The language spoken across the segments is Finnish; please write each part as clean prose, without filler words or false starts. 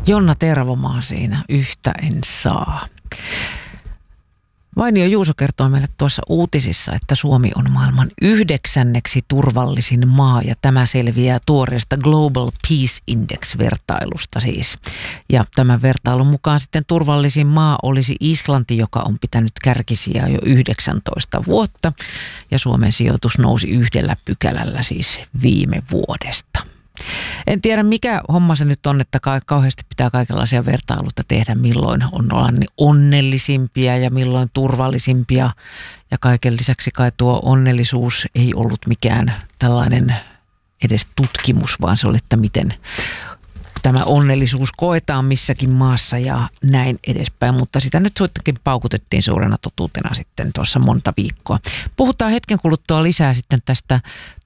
Jonna Tervomaa siinä, yhtä en saa. Vainio Juuso kertoo meille tuossa uutisissa, että Suomi on maailman 9. turvallisin maa ja tämä selviää tuoreesta Global Peace Index-vertailusta siis. Ja tämän vertailun mukaan sitten turvallisin maa olisi Islanti, joka on pitänyt kärkisijaa jo 19 vuotta ja Suomen sijoitus nousi 1 pykälällä siis viime vuodesta. En tiedä mikä homma se nyt on, että kauheasti pitää kaikenlaisia vertailuita tehdä, milloin ollaan onnellisimpia ja milloin turvallisimpia. Ja kaiken lisäksi kai tuo onnellisuus ei ollut mikään tällainen edes tutkimus, vaan se oli, että miten tämä onnellisuus koetaan missäkin maassa ja näin edespäin. Mutta sitä nyt suittenkin paukutettiin suurena totuutena sitten tuossa monta viikkoa. Puhutaan hetken kuluttua lisää sitten tästä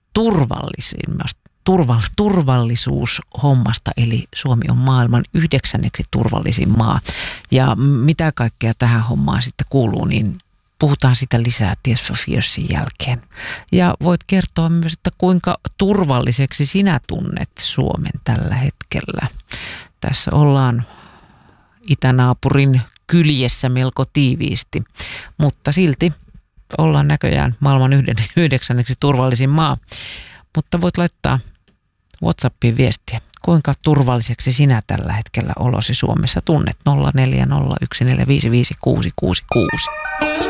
turvallisuushommasta, eli Suomi on maailman 9. turvallisin maa. Ja mitä kaikkea tähän hommaan sitten kuuluu, niin puhutaan sitä lisää Tears for Fearsin jälkeen. Ja voit kertoa myös, että kuinka turvalliseksi sinä tunnet Suomen tällä hetkellä. Tässä ollaan itänaapurin kyljessä melko tiiviisti, mutta silti ollaan näköjään maailman 9. turvallisin maa. Mutta voit laittaa WhatsAppiin viestiä, kuinka turvalliseksi sinä tällä hetkellä olosi Suomessa tunnet 0401455666.